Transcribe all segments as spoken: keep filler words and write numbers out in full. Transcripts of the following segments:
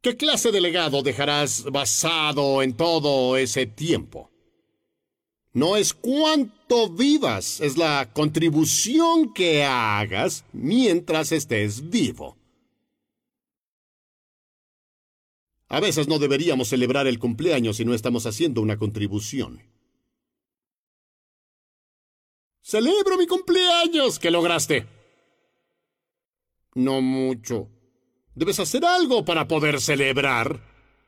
¿Qué clase de legado dejarás basado en todo ese tiempo? No es cuánto vivas, es la contribución que hagas mientras estés vivo. A veces no deberíamos celebrar el cumpleaños si no estamos haciendo una contribución. ¡Celebro mi cumpleaños! ¿Qué lograste? No mucho. Debes hacer algo para poder celebrar.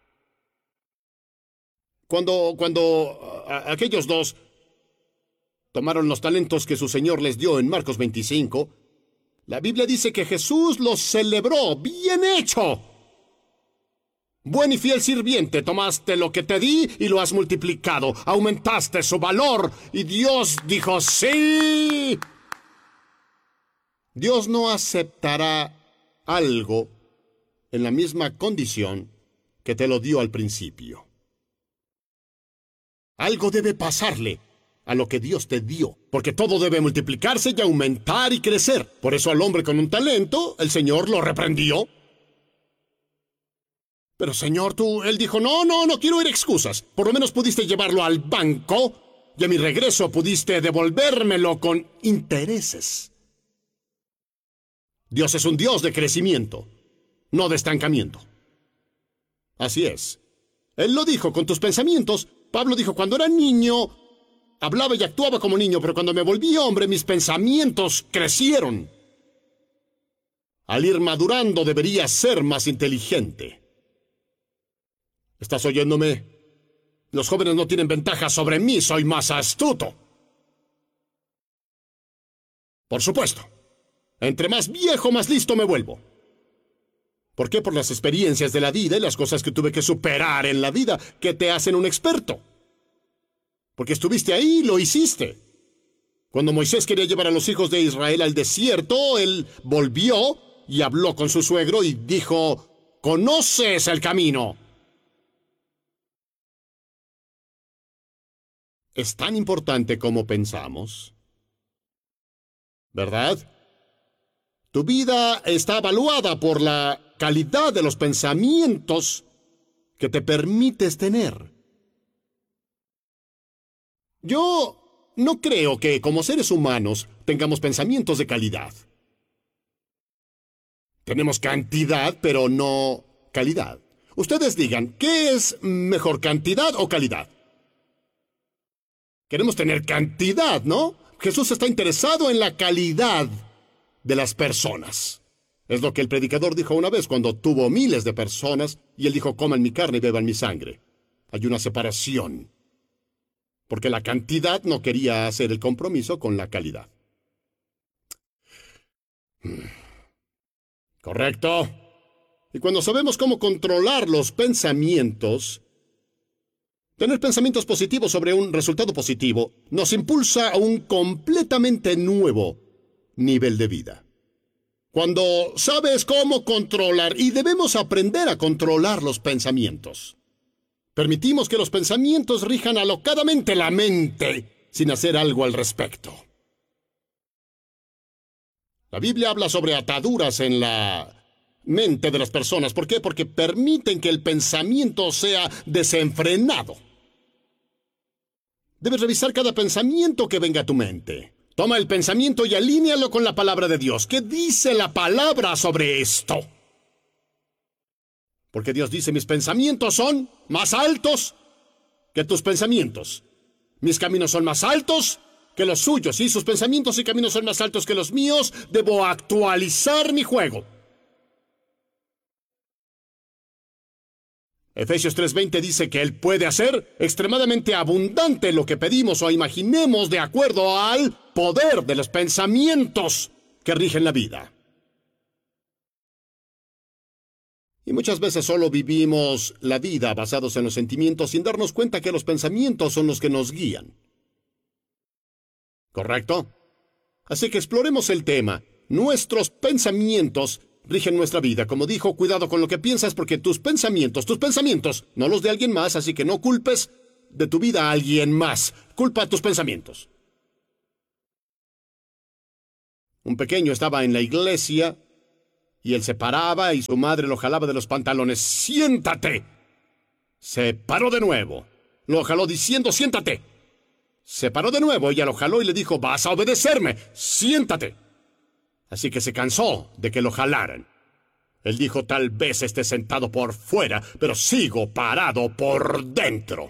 Cuando, cuando a, aquellos dos tomaron los talentos que su Señor les dio en Marcos veinticinco, la Biblia dice que Jesús los celebró. ¡Bien hecho! Buen y fiel sirviente, tomaste lo que te di y lo has multiplicado. Aumentaste su valor. Y Dios dijo, ¡sí! Dios no aceptará algo en la misma condición que te lo dio al principio. Algo debe pasarle a lo que Dios te dio, porque todo debe multiplicarse y aumentar y crecer. Por eso al hombre con un talento, el Señor lo reprendió. Pero Señor, tú, él dijo, no, no, no quiero oír excusas. Por lo menos pudiste llevarlo al banco y a mi regreso pudiste devolvérmelo con intereses. Dios es un Dios de crecimiento, no de estancamiento. Así es. Él lo dijo con tus pensamientos. Pablo dijo, cuando era niño, hablaba y actuaba como niño, pero cuando me volví hombre, mis pensamientos crecieron. Al ir madurando, debería ser más inteligente. ¿Estás oyéndome? Los jóvenes no tienen ventaja sobre mí, soy más astuto. Por supuesto. Entre más viejo, más listo me vuelvo. ¿Por qué? Por las experiencias de la vida y las cosas que tuve que superar en la vida que te hacen un experto. Porque estuviste ahí y lo hiciste. Cuando Moisés quería llevar a los hijos de Israel al desierto, él volvió y habló con su suegro y dijo, ¿conoces el camino? Es tan importante como pensamos, ¿verdad? Tu vida está evaluada por la calidad de los pensamientos que te permites tener. Yo no creo que como seres humanos tengamos pensamientos de calidad. Tenemos cantidad, pero no calidad. Ustedes digan, ¿qué es mejor, cantidad o calidad? Queremos tener cantidad, ¿no? Jesús está interesado en la calidad de las personas. Es lo que el predicador dijo una vez cuando tuvo miles de personas y él dijo, coman mi carne y beban mi sangre. Hay una separación. Porque la cantidad no quería hacer el compromiso con la calidad. ¿Correcto? Y cuando sabemos cómo controlar los pensamientos, tener pensamientos positivos sobre un resultado positivo nos impulsa a un completamente nuevo nivel de vida. Cuando sabes cómo controlar, y debemos aprender a controlar los pensamientos. Permitimos que los pensamientos rijan alocadamente la mente sin hacer algo al respecto. La Biblia habla sobre ataduras en la mente de las personas. ¿Por qué? Porque permiten que el pensamiento sea desenfrenado. Debes revisar cada pensamiento que venga a tu mente. Toma el pensamiento y alínealo con la palabra de Dios. ¿Qué dice la palabra sobre esto? Porque Dios dice, mis pensamientos son más altos que tus pensamientos. Mis caminos son más altos que los suyos. Y sus pensamientos y caminos son más altos que los míos. Debo actualizar mi juego. Efesios tres veinte dice que Él puede hacer extremadamente abundante lo que pedimos o imaginemos de acuerdo al poder de los pensamientos que rigen la vida. Y muchas veces solo vivimos la vida basados en los sentimientos sin darnos cuenta que los pensamientos son los que nos guían. ¿Correcto? Así que exploremos el tema. Nuestros pensamientos rigen nuestra vida. Como dijo, cuidado con lo que piensas porque tus pensamientos, tus pensamientos, no los de alguien más, así que no culpes de tu vida a alguien más. Culpa a tus pensamientos. Un pequeño estaba en la iglesia Y él se paraba y su madre lo jalaba de los pantalones. ¡Siéntate! Se paró de nuevo. Lo jaló diciendo, ¡siéntate! Se paró de nuevo, ella lo jaló y le dijo, vas a obedecerme, siéntate. Así que se cansó de que lo jalaran. Él dijo, tal vez esté sentado por fuera, pero sigo parado por dentro.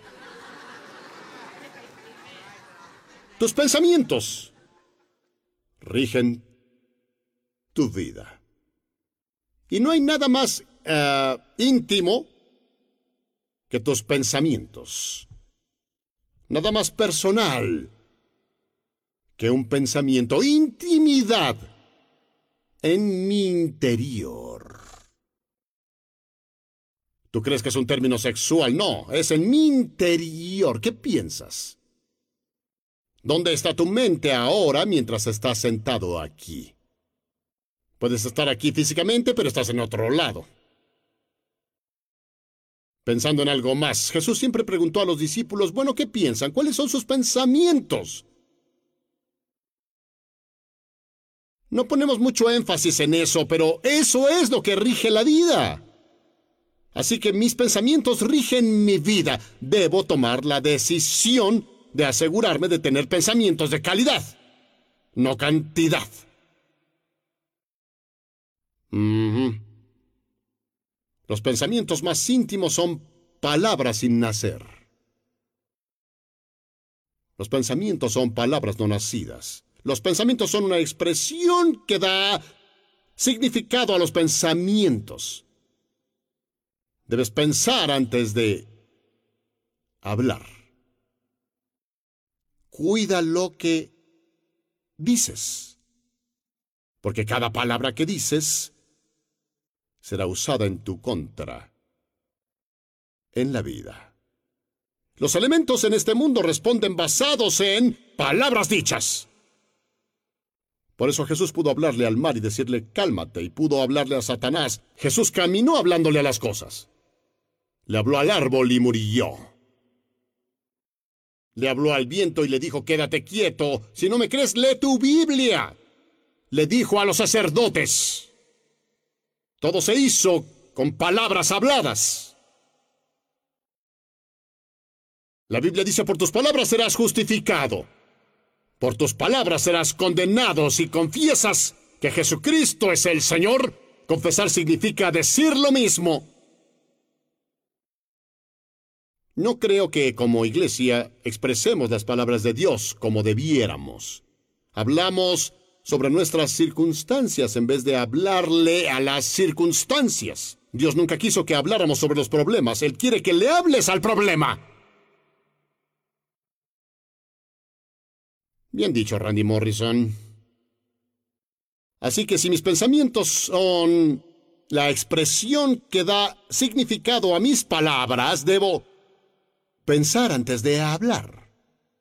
Tus pensamientos rigen tu vida. Y no hay nada más uh, íntimo que tus pensamientos. Nada más personal que un pensamiento. Intimidad en mi interior. ¿Tú crees que es un término sexual? No, es en mi interior. ¿Qué piensas? ¿Dónde está tu mente ahora mientras estás sentado aquí? Puedes estar aquí físicamente, pero estás en otro lado. Pensando en algo más, Jesús siempre preguntó a los discípulos, bueno, ¿qué piensan? ¿Cuáles son sus pensamientos? No ponemos mucho énfasis en eso, pero eso es lo que rige la vida. Así que mis pensamientos rigen mi vida. Debo tomar la decisión de asegurarme de tener pensamientos de calidad, no cantidad. Mm-hmm. Los pensamientos más íntimos son palabras sin nacer. Los pensamientos son palabras no nacidas. Los pensamientos son una expresión que da significado a los pensamientos. Debes pensar antes de hablar. Cuida lo que dices, porque cada palabra que dices será usada en tu contra en la vida. Los elementos en este mundo responden basados en palabras dichas. Por eso Jesús pudo hablarle al mar y decirle, cálmate, y pudo hablarle a Satanás. Jesús caminó hablándole a las cosas. Le habló al árbol y murió. Le habló al viento y le dijo, quédate quieto. Si no me crees, lee tu Biblia. Le dijo a los sacerdotes. Todo se hizo con palabras habladas. La Biblia dice, por tus palabras serás justificado. Por tus palabras serás condenado. Si confiesas que Jesucristo es el Señor, confesar significa decir lo mismo. No creo que como iglesia expresemos las palabras de Dios como debiéramos. Hablamos sobre nuestras circunstancias en vez de hablarle a las circunstancias. Dios nunca quiso que habláramos sobre los problemas. Él quiere que le hables al problema. Bien dicho, Randy Morrison. Así que si mis pensamientos son la expresión que da significado a mis palabras, debo pensar antes de hablar.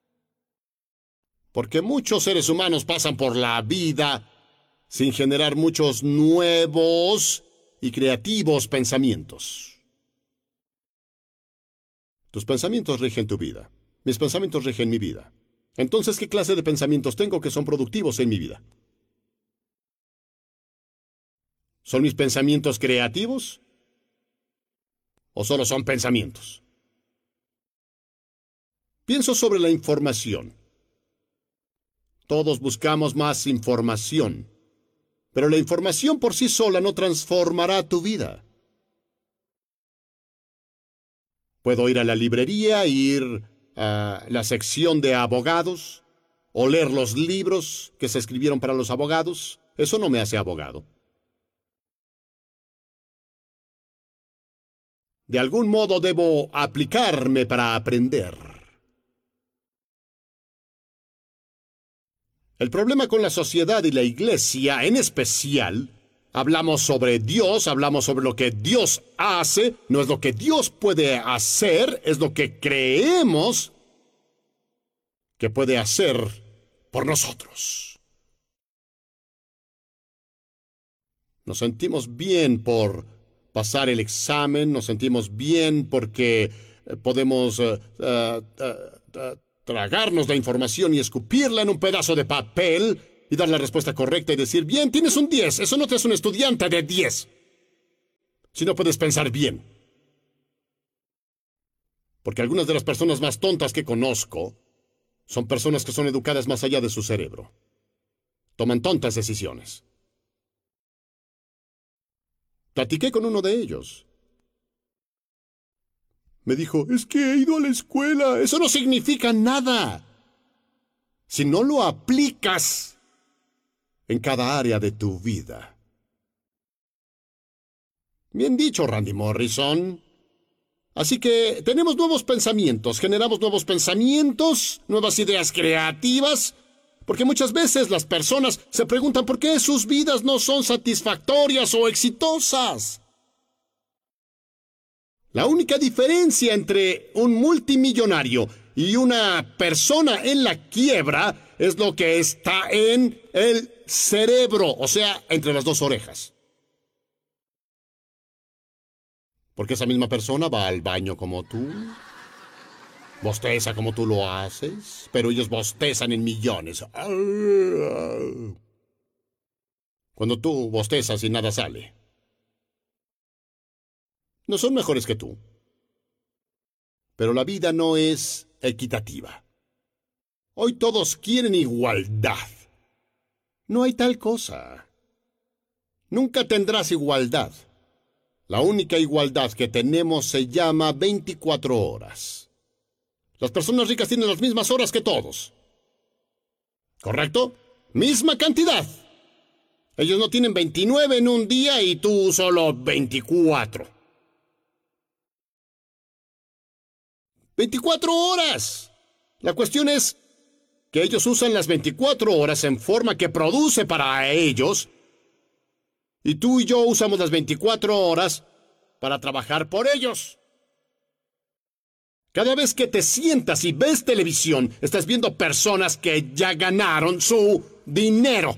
Porque muchos seres humanos pasan por la vida sin generar muchos nuevos y creativos pensamientos. Tus pensamientos rigen tu vida. Mis pensamientos rigen mi vida. Entonces, ¿qué clase de pensamientos tengo que son productivos en mi vida? ¿Son mis pensamientos creativos? ¿O solo son pensamientos? Pienso sobre la información. Todos buscamos más información, pero la información por sí sola no transformará tu vida. Puedo ir a la librería, ir a la sección de abogados, o leer los libros que se escribieron para los abogados. Eso no me hace abogado. De algún modo debo aplicarme para aprender. El problema con la sociedad y la iglesia en especial, hablamos sobre Dios, hablamos sobre lo que Dios hace, no es lo que Dios puede hacer, es lo que creemos que puede hacer por nosotros. Nos sentimos bien por pasar el examen, nos sentimos bien porque podemos uh, uh, uh, uh, tragarnos la información y escupirla en un pedazo de papel, y dar la respuesta correcta y decir, bien, tienes un diez. Eso no te hace un estudiante de diez. Si no puedes pensar bien. Porque algunas de las personas más tontas que conozco son personas que son educadas más allá de su cerebro. Toman tontas decisiones. Platiqué con uno de ellos. Me dijo, es que he ido a la escuela. Eso no significa nada. Si no lo aplicas en cada área de tu vida. Bien dicho, Randy Morrison. Así que tenemos nuevos pensamientos, generamos nuevos pensamientos, nuevas ideas creativas, porque muchas veces las personas se preguntan por qué sus vidas no son satisfactorias o exitosas. La única diferencia entre un multimillonario y una persona en la quiebra es lo que está en el cerebro, o sea, entre las dos orejas. Porque esa misma persona va al baño como tú, bosteza como tú lo haces, pero ellos bostezan en millones. Cuando tú bostezas y nada sale. No son mejores que tú. Pero la vida no es equitativa. Hoy todos quieren igualdad. No hay tal cosa. Nunca tendrás igualdad. La única igualdad que tenemos se llama veinticuatro horas. Las personas ricas tienen las mismas horas que todos. ¿Correcto? Misma cantidad. Ellos no tienen veintinueve en un día y tú solo veinticuatro. veinticuatro horas. La cuestión es que ellos usan las veinticuatro horas en forma que produce para ellos, y tú y yo usamos las veinticuatro horas para trabajar por ellos. Cada vez que te sientas y ves televisión, estás viendo personas que ya ganaron su dinero.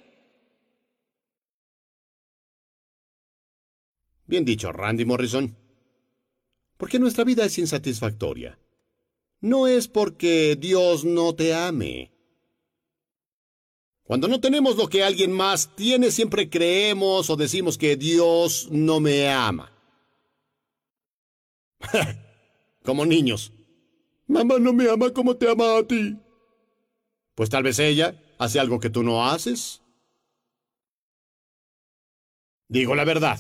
Bien dicho, Randy Morrison. Porque nuestra vida es insatisfactoria. No es porque Dios no te ame. Cuando no tenemos lo que alguien más tiene, siempre creemos o decimos que Dios no me ama. Como niños. Mamá no me ama como te ama a ti. Pues tal vez ella hace algo que tú no haces. Digo la verdad.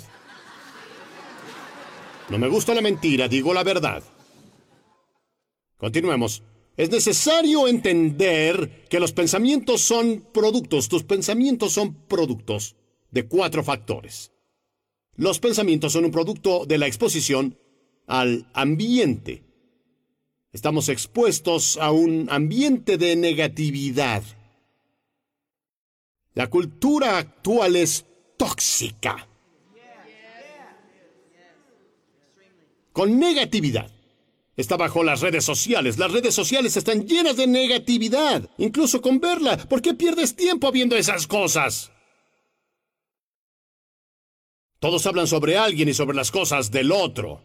No me gusta la mentira, digo la verdad. Continuemos. Es necesario entender que los pensamientos son productos, tus pensamientos son productos de cuatro factores. Los pensamientos son un producto de la exposición al ambiente. Estamos expuestos a un ambiente de negatividad. La cultura actual es tóxica. Con negatividad. Está bajo las redes sociales. Las redes sociales están llenas de negatividad. Incluso con verla. ¿Por qué pierdes tiempo viendo esas cosas? Todos hablan sobre alguien y sobre las cosas del otro.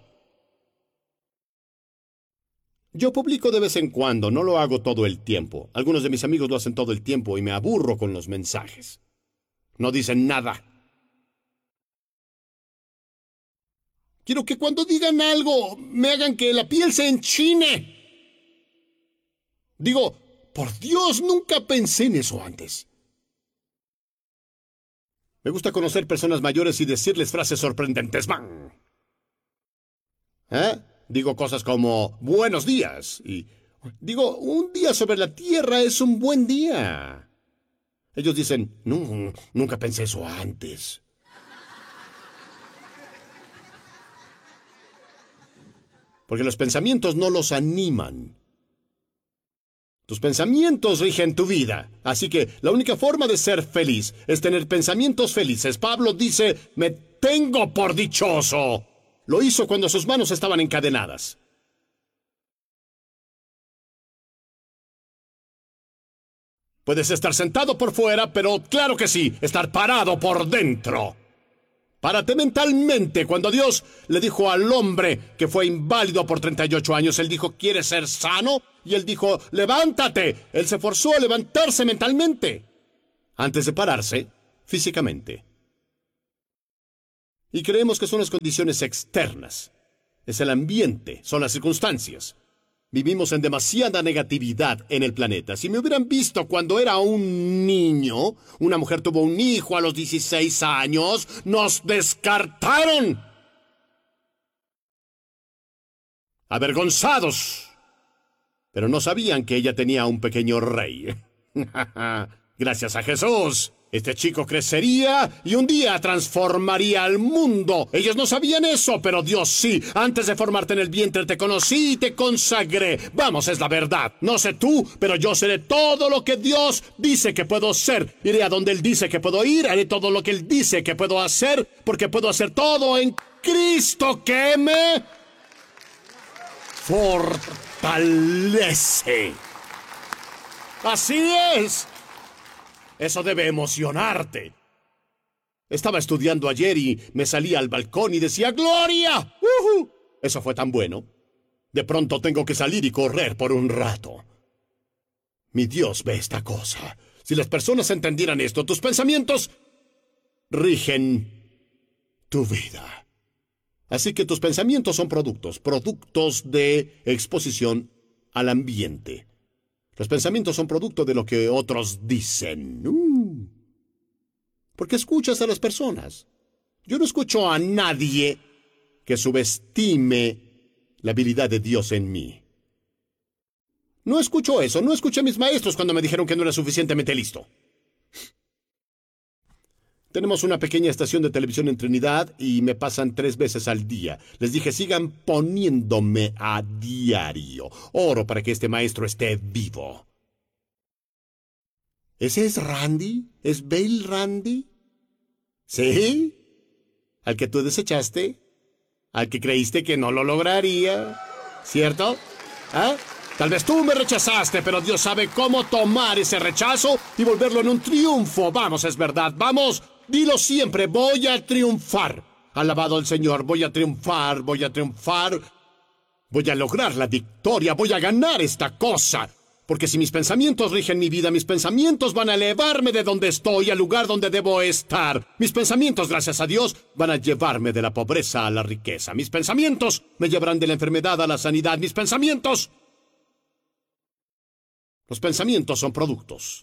Yo publico de vez en cuando, no lo hago todo el tiempo. Algunos de mis amigos lo hacen todo el tiempo y me aburro con los mensajes. No dicen nada. Quiero que cuando digan algo, me hagan que la piel se enchine. Digo, por Dios, nunca pensé en eso antes. Me gusta conocer personas mayores y decirles frases sorprendentes. ¡Bang! ¿Eh? Digo cosas como, buenos días. Y digo, un día sobre la tierra es un buen día. Ellos dicen, no, nunca pensé eso antes. Porque los pensamientos no los animan. Tus pensamientos rigen tu vida. Así que la única forma de ser feliz es tener pensamientos felices. Pablo dice, me tengo por dichoso. Lo hizo cuando sus manos estaban encadenadas. Puedes estar sentado por fuera, pero claro que sí, estar parado por dentro. Párate mentalmente. Cuando Dios le dijo al hombre que fue inválido por treinta y ocho años, él dijo, ¿quieres ser sano? Y él dijo, levántate. Él se forzó a levantarse mentalmente. antes de pararse físicamente. Y creemos que son las condiciones externas. Es el ambiente, son las circunstancias. Vivimos en demasiada negatividad en el planeta. Si me hubieran visto cuando era un niño, una mujer tuvo un hijo a los dieciséis años, nos descartaron. Avergonzados. Pero no sabían que ella tenía un pequeño rey. Gracias a Jesús, este chico crecería y un día transformaría al mundo. Ellos no sabían eso, pero Dios sí. Antes de formarte en el vientre te conocí y te consagré. Vamos, es la verdad. No sé tú, pero yo seré todo lo que Dios dice que puedo ser. Iré a donde Él dice que puedo ir. Haré todo lo que Él dice que puedo hacer, porque puedo hacer todo en Cristo que me fortalece. Así es. Eso debe emocionarte. Estaba estudiando ayer y me salí al balcón y decía ¡Gloria! ¡Uhú! Eso fue tan bueno. De pronto tengo que salir y correr por un rato. Mi Dios ve esta cosa. Si las personas entendieran esto, tus pensamientos rigen tu vida. Así que tus pensamientos son productos, productos de exposición al ambiente. Los pensamientos son producto de lo que otros dicen. Uh. ¿Por qué escuchas a las personas? Yo no escucho a nadie que subestime la habilidad de Dios en mí. No escucho eso. No escuché a mis maestros cuando me dijeron que no era suficientemente listo. Tenemos una pequeña estación de televisión en Trinidad y me pasan tres veces al día. Les dije, sigan poniéndome a diario. Oro para que este maestro esté vivo. ¿Ese es Randy? ¿Es Bale Randy? ¿Sí? ¿Al que tú desechaste? ¿Al que creíste que no lo lograría? ¿Cierto? ¿Ah? Tal vez tú me rechazaste, pero Dios sabe cómo tomar ese rechazo y volverlo en un triunfo. Vamos, es verdad, vamos. Dilo siempre, voy a triunfar. Alabado al Señor, voy a triunfar, voy a triunfar. Voy a lograr la victoria, voy a ganar esta cosa. Porque si mis pensamientos rigen mi vida, mis pensamientos van a elevarme de donde estoy al lugar donde debo estar. Mis pensamientos, gracias a Dios, van a llevarme de la pobreza a la riqueza. Mis pensamientos me llevarán de la enfermedad a la sanidad. Mis pensamientos... Los pensamientos son productos.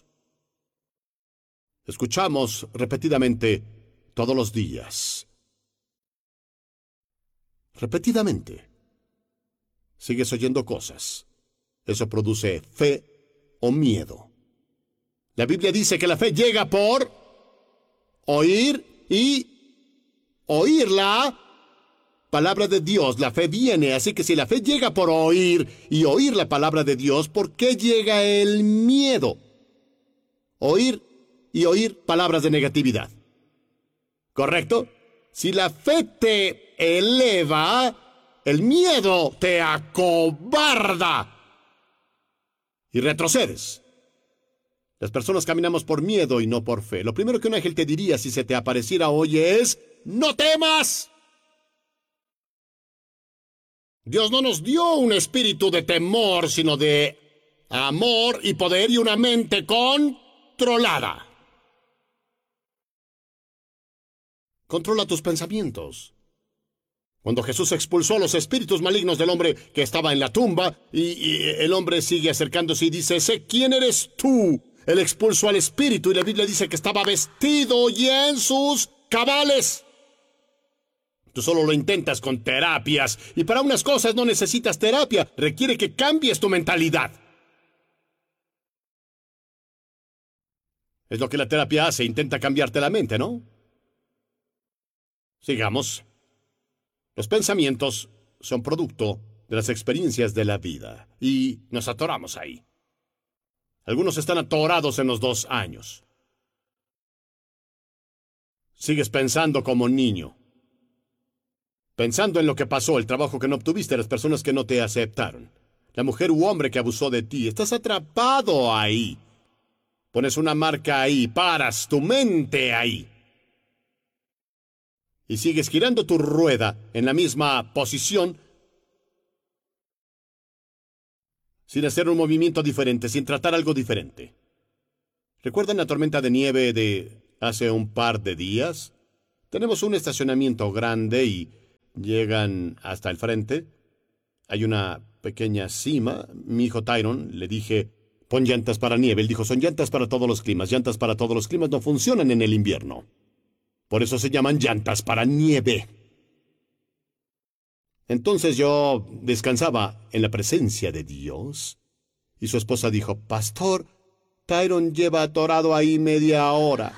Escuchamos repetidamente todos los días. Repetidamente. Sigues oyendo cosas. Eso produce fe o miedo. La Biblia dice que la fe llega por oír y oír la palabra de Dios. La fe viene, así que si la fe llega por oír y oír la palabra de Dios, ¿por qué llega el miedo? Oír y oír palabras de negatividad. ¿Correcto? Si la fe te eleva, el miedo te acobarda y retrocedes. Las personas caminamos por miedo y no por fe. Lo primero que un ángel te diría si se te apareciera hoy es: ¡no temas! Dios no nos dio un espíritu de temor, sino de amor y poder y una mente controlada. Controla tus pensamientos. Cuando Jesús expulsó a los espíritus malignos del hombre que estaba en la tumba, y, y el hombre sigue acercándose y dice: sé quién eres tú. Él expulsó al espíritu y la Biblia dice que estaba vestido y en sus cabales. Tú solo lo intentas con terapias, y para unas cosas no necesitas terapia, requiere que cambies tu mentalidad. Es lo que la terapia hace, intenta cambiarte la mente, ¿no? Sigamos. Los pensamientos son producto de las experiencias de la vida, y nos atoramos ahí. Algunos están atorados en los dos años. Sigues pensando como niño. Pensando en lo que pasó, el trabajo que no obtuviste, las personas que no te aceptaron, la mujer u hombre que abusó de ti. Estás atrapado ahí. Pones una marca ahí, paras tu mente ahí. Y sigues girando tu rueda en la misma posición, sin hacer un movimiento diferente, sin tratar algo diferente. ¿Recuerdan la tormenta de nieve de hace un par de días? Tenemos un estacionamiento grande y llegan hasta el frente. Hay una pequeña cima. Mi hijo Tyron, le dije, pon llantas para nieve. Él dijo, son llantas para todos los climas. Llantas para todos los climas no funcionan en el invierno. Por eso se llaman llantas para nieve. Entonces yo descansaba en la presencia de Dios. Y su esposa dijo, pastor, Tyron lleva atorado ahí media hora.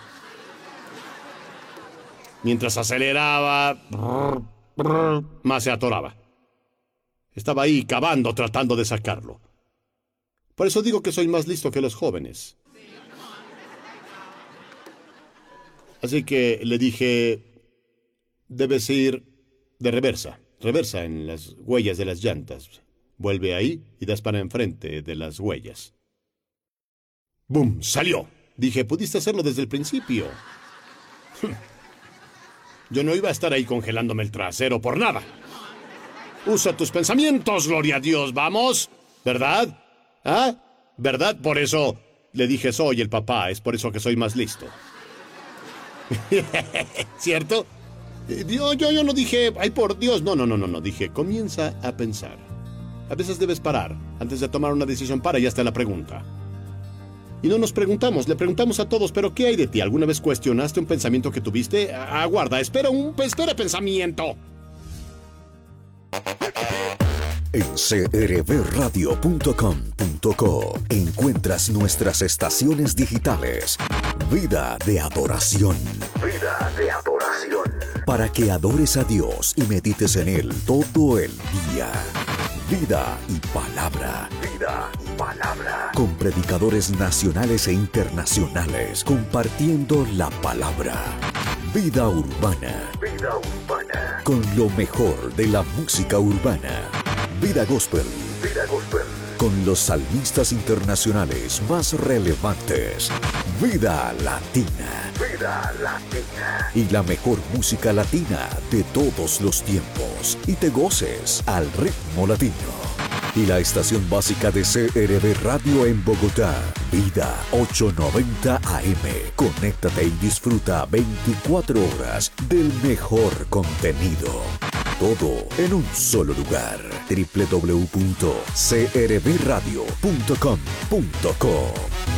Mientras aceleraba, brr, brr, más se atoraba. Estaba ahí cavando, tratando de sacarlo. Por eso digo que soy más listo que los jóvenes. Así que le dije, debes ir de reversa, reversa en las huellas de las llantas. Vuelve ahí y das para enfrente de las huellas. ¡Bum! ¡Salió! Dije, pudiste hacerlo desde el principio. Yo no iba a estar ahí congelándome el trasero por nada. Usa tus pensamientos, gloria a Dios, vamos. ¿Verdad? ¿Ah? ¿Verdad? Por eso le dije, soy el papá, es por eso que soy más listo. ¿Cierto? Yo, yo, yo no dije, ay por Dios, no, no, no, no, no, dije, comienza a pensar. A veces debes parar, antes de tomar una decisión, para y hasta la pregunta. Y no nos preguntamos, le preguntamos a todos, pero ¿qué hay de ti? ¿Alguna vez cuestionaste un pensamiento que tuviste? Aguarda, espera un, espera pensamiento. En c r b radio punto com punto co encuentras nuestras estaciones digitales. Vida de adoración. Vida de adoración. Para que adores a Dios y medites en Él todo el día. Vida y palabra. Vida y palabra. Con predicadores nacionales e internacionales compartiendo la palabra. Vida urbana. Vida urbana. Con lo mejor de la música urbana. Vida gospel. Vida gospel. Con los salmistas internacionales más relevantes. Vida latina. Vida latina. Y la mejor música latina de todos los tiempos. Y te goces al ritmo latino. Y la estación básica de C R B Radio en Bogotá. Vida ochocientos noventa A M. Conéctate y disfruta veinticuatro horas del mejor contenido. Todo en un solo lugar. doble u doble u doble u punto c r b radio punto com punto co.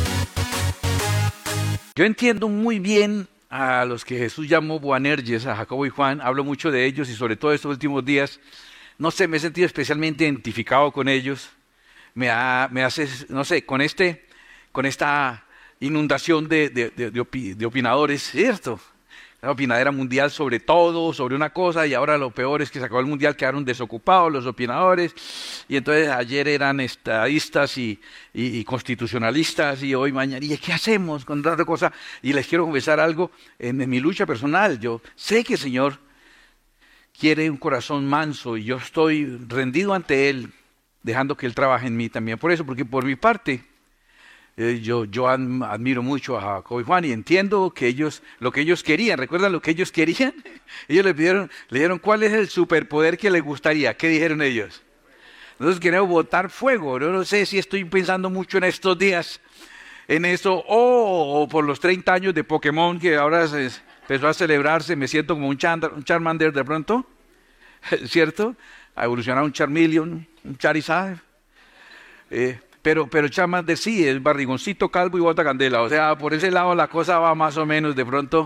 Yo entiendo muy bien a los que Jesús llamó Boanerges, a Jacobo y Juan. Hablo mucho de ellos y sobre todo estos últimos días, no sé, me he sentido especialmente identificado con ellos. Me, ha, me hace, no sé, con, este, con esta inundación de, de, de, de, opi, de opinadores, ¿cierto? La opinadera mundial sobre todo, sobre una cosa, y ahora lo peor es que se acabó el mundial, quedaron desocupados los opinadores, y entonces ayer eran estadistas y, y, y constitucionalistas, y hoy mañana, ¿y qué hacemos con tanta cosa? Y les quiero confesar algo, en, en mi lucha personal, yo sé que el Señor quiere un corazón manso, y yo estoy rendido ante Él, dejando que Él trabaje en mí también. Por eso, porque por mi parte, Eh, yo, yo admiro mucho a Jacobo y Juan y entiendo que ellos, lo que ellos querían, ¿recuerdan lo que ellos querían? Ellos le pidieron, le dijeron, ¿cuál es el superpoder que les gustaría? ¿Qué dijeron ellos? Nosotros queremos botar fuego. Yo no sé si estoy pensando mucho en estos días, en eso, oh, o por los treinta años de Pokémon que ahora se empezó a celebrarse, me siento como un, Char un Charmander de pronto, ¿cierto? A evolucionar un Charmeleon, un Charizard. Eh, Pero, pero Charmander sí, es barrigoncito, calvo y bota candela. O sea, por ese lado la cosa va más o menos de pronto.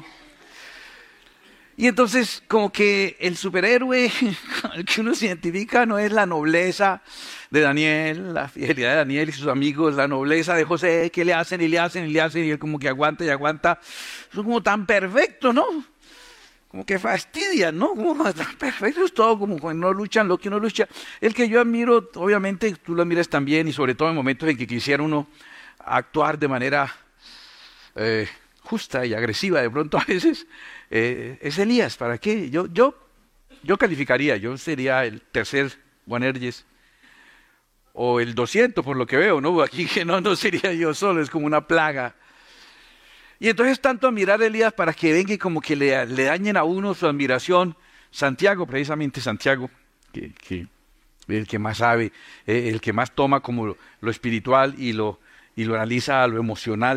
Y entonces, como que el superhéroe con el que uno se identifica no es la nobleza de Daniel, la fidelidad de Daniel y sus amigos, la nobleza de José, que le hacen y le hacen y le hacen, y él como que aguanta y aguanta. Son como tan perfectos, ¿no? Como que fastidian, ¿no? Como tan perfectos, todo como cuando no luchan lo que uno lucha. El que yo admiro, obviamente, tú lo admiras también, y sobre todo en momentos en que quisiera uno actuar de manera eh, justa y agresiva, de pronto a veces, eh, es Elías. ¿Para qué? Yo, yo, yo calificaría, yo sería el tercer Boanerges, o el doscientos por lo que veo, ¿no? Aquí que no, no sería yo solo, es como una plaga. Y entonces tanto admirar a Elías para que venga y como que le, le dañen a uno su admiración. Santiago, precisamente Santiago, que, que el que más sabe, eh, el que más toma como lo, lo espiritual y lo, y lo analiza a lo emocional,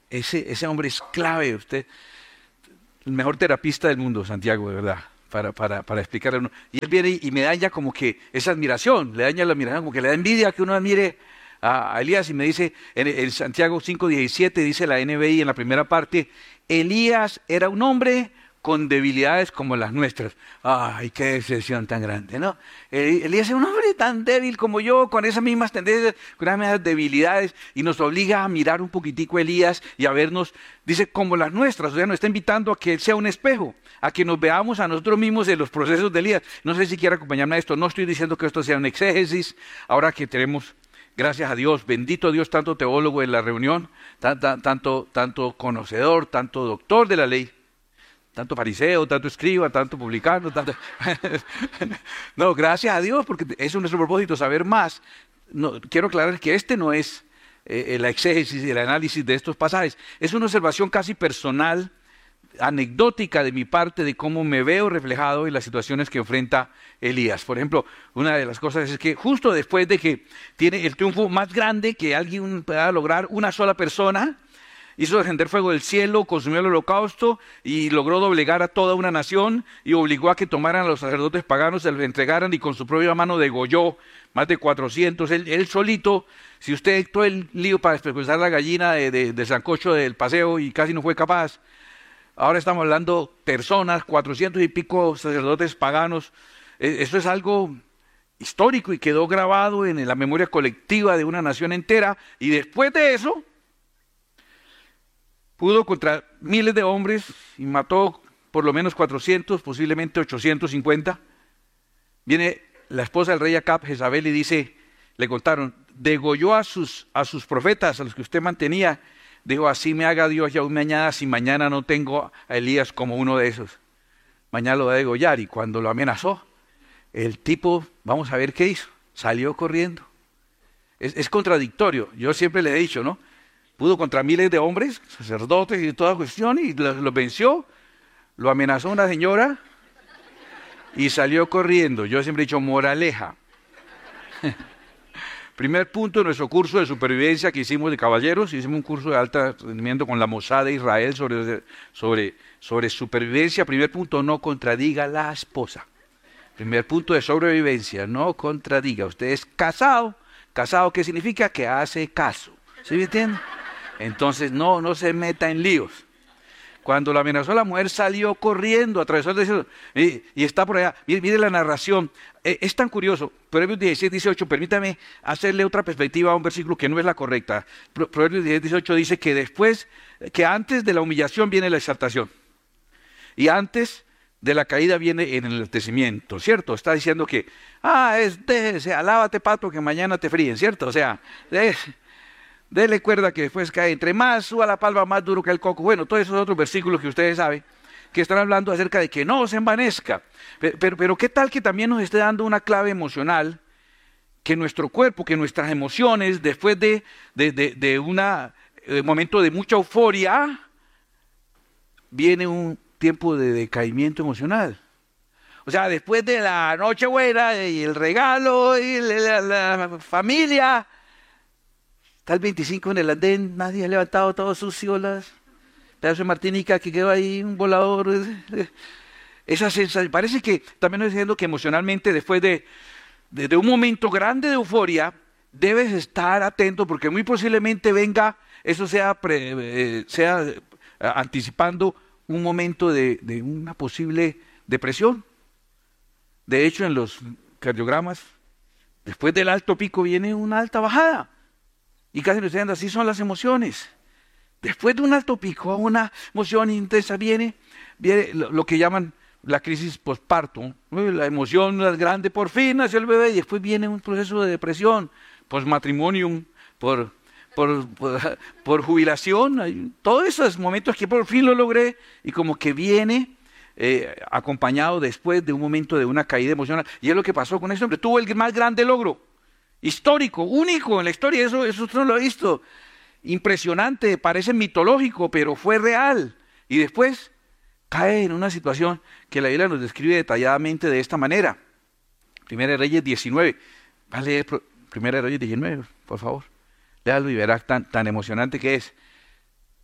ese, ese hombre es clave. Usted, el mejor terapista del mundo, Santiago, de verdad, para, para, para explicarle a uno. Y él viene y me daña como que esa admiración, le daña la admiración, como que le da envidia que uno admire a, a Elías. Y me dice, en, en Santiago cinco diecisiete, dice la N B I en la primera parte, Elías era un hombre con debilidades como las nuestras. Ay, qué decepción tan grande, ¿no? Elías es un hombre tan débil como yo, con esas mismas tendencias, con esas mismas debilidades, y nos obliga a mirar un poquitico a Elías y a vernos, dice, como las nuestras. O sea, nos está invitando a que él sea un espejo, a que nos veamos a nosotros mismos en los procesos de Elías. No sé si quiere acompañarme a esto, no estoy diciendo que esto sea un exégesis, ahora que tenemos, gracias a Dios, bendito Dios, tanto teólogo en la reunión, tan, tan, tanto, tanto conocedor, tanto doctor de la ley, tanto fariseo, tanto escriba, tanto publicano, tanto... No, gracias a Dios, porque es nuestro propósito saber más. No, quiero aclarar que este no es eh, la exégesis y el análisis de estos pasajes. Es una observación casi personal, anecdótica de mi parte, de cómo me veo reflejado en las situaciones que enfrenta Elías. Por ejemplo, una de las cosas es que justo después de que tiene el triunfo más grande que alguien pueda lograr, una sola persona hizo descender fuego del cielo, consumió el holocausto y logró doblegar a toda una nación y obligó a que tomaran a los sacerdotes paganos, se los entregaran y con su propia mano degolló más de cuatrocientos. Él, él solito, si usted todo el lío para expulsar la gallina de, de, de sancocho del paseo y casi no fue capaz. Ahora estamos hablando personas, cuatrocientos y pico sacerdotes paganos. Eso es algo histórico y quedó grabado en la memoria colectiva de una nación entera. Y después de eso, pudo contra miles de hombres y mató por lo menos cuatrocientos, posiblemente ochocientos cincuenta. Viene la esposa del rey Acab, Jezabel, y dice, le contaron, degolló a sus, a sus profetas, a los que usted mantenía. Dijo, así me haga Dios y aún me añada si mañana no tengo a Elías como uno de esos. Mañana lo va a degollar. Y cuando lo amenazó, el tipo, vamos a ver qué hizo, salió corriendo. Es, es contradictorio. Yo siempre le he dicho, ¿no? Pudo contra miles de hombres, sacerdotes y toda cuestión, y los lo venció. Lo amenazó una señora y salió corriendo. Yo siempre he dicho, moraleja. Primer punto de nuestro curso de supervivencia que hicimos de caballeros, hicimos un curso de alto rendimiento con la Mossad de Israel sobre, sobre, sobre supervivencia. Primer punto, no contradiga a la esposa. Primer punto de sobrevivencia, no contradiga. Usted es casado. ¿Casado qué significa? Que hace caso. ¿Sí me entiende? Entonces no, no se meta en líos. Cuando la amenazó la mujer salió corriendo, atravesó el desierto y, y está por allá. Mire, mire la narración, eh, es tan curioso. Proverbios diecisiete, dieciocho, permítame hacerle otra perspectiva a un versículo que no es la correcta. Pro, Proverbios diecisiete, dieciocho dice que después, que antes de la humillación viene la exaltación. Y antes de la caída viene el enaltecimiento, ¿cierto? Está diciendo que, ah, es, déjese, alábate pato que mañana te fríen, ¿cierto? O sea, es... Dele cuerda que después cae. Entre más suba la palma, más duro que el coco. Bueno, todos esos otros versículos que ustedes saben, que están hablando acerca de que no se envanezca. Pero, pero, pero ¿qué tal que también nos esté dando una clave emocional? Que nuestro cuerpo, que nuestras emociones, después de, de, de, de un eh, momento de mucha euforia, viene un tiempo de decaimiento emocional. O sea, después de la Nochebuena y el regalo y la, la, la familia... Está el veinticinco en el andén, nadie ha levantado todo sucio, las pedazo de martinica que quedó ahí, un volador. Esa sensación, parece que también estoy diciendo que emocionalmente después de, de, de un momento grande de euforia, debes estar atento porque muy posiblemente venga, eso sea, pre, eh, sea eh, anticipando un momento de, de una posible depresión. De hecho, en los cardiogramas, después del alto pico viene una alta bajada. Y casi nos estoy diciendo, así son las emociones. Después de un alto pico, una emoción intensa viene, viene lo, lo que llaman la crisis posparto. La emoción es grande, por fin nació el bebé, y después viene un proceso de depresión, postmatrimonium, por, por, por, por jubilación. Todos esos momentos que por fin lo logré, y como que viene eh, acompañado después de un momento de una caída emocional. Y es lo que pasó con este hombre. Tuvo el más grande logro. Histórico, único en la historia, eso, eso usted no lo ha visto. Impresionante, parece mitológico, pero fue real. Y después cae en una situación que la Biblia nos describe detalladamente de esta manera. Primera de Reyes diecinueve. Va a leer Primera de Reyes diecinueve, por favor. Léalo y verá tan, tan emocionante que es.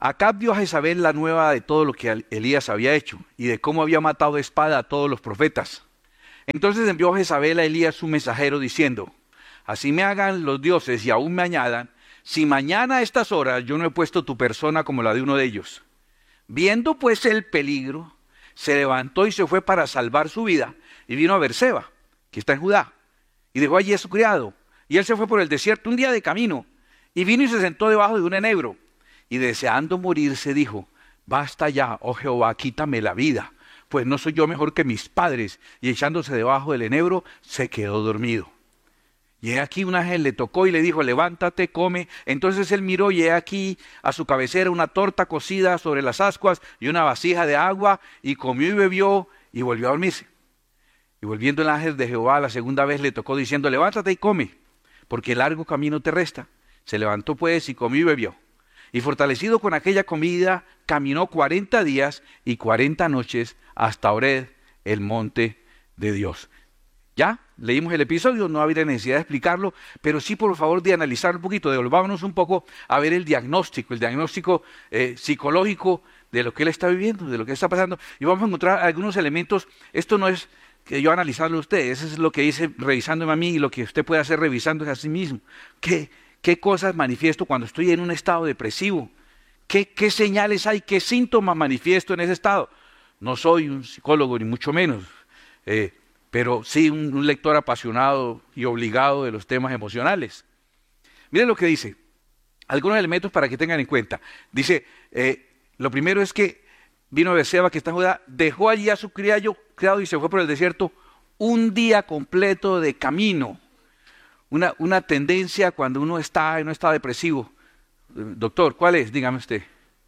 Acab dio a Jezabel la nueva de todo lo que Elías había hecho y de cómo había matado de espada a todos los profetas. Entonces envió Jezabel a Elías su mensajero diciendo: así me hagan los dioses y aún me añadan, si mañana a estas horas yo no he puesto tu persona como la de uno de ellos. Viendo pues el peligro, se levantó y se fue para salvar su vida y vino a Berseba, que está en Judá, y dejó allí a su criado. Y él se fue por el desierto un día de camino y vino y se sentó debajo de un enebro. Y deseando morirse dijo: basta ya, oh Jehová, quítame la vida, pues no soy yo mejor que mis padres. Y echándose debajo del enebro, se quedó dormido. Y he aquí un ángel le tocó y le dijo: levántate, come. Entonces él miró y he aquí a su cabecera una torta cocida sobre las ascuas y una vasija de agua, y comió y bebió y volvió a dormirse. Y volviendo el ángel de Jehová la segunda vez le tocó diciendo: levántate y come, porque largo camino te resta. Se levantó pues y comió y bebió. Y fortalecido con aquella comida, caminó cuarenta días y cuarenta noches hasta Horeb, el monte de Dios. Ya, leímos el episodio, no habría necesidad de explicarlo, pero sí por favor de analizar un poquito, devolvámonos un poco a ver el diagnóstico, el diagnóstico eh, psicológico de lo que él está viviendo, de lo que está pasando. Y vamos a encontrar algunos elementos. Esto no es que yo analizarlo a usted, eso es lo que hice revisándome a mí y lo que usted puede hacer revisándose a sí mismo. ¿Qué? ¿Qué cosas manifiesto cuando estoy en un estado depresivo? ¿Qué, qué señales hay? ¿Qué síntomas manifiesto en ese estado? No soy un psicólogo, ni mucho menos, eh, pero sí un, un lector apasionado y obligado de los temas emocionales. Miren lo que dice, algunos elementos para que tengan en cuenta. Dice, eh, lo primero es que vino a Berseba, que está en Judá, dejó allí a su criado, criado y se fue por el desierto un día completo de camino. Una, una tendencia cuando uno está en un estado depresivo. Doctor, ¿cuál es? Dígame usted.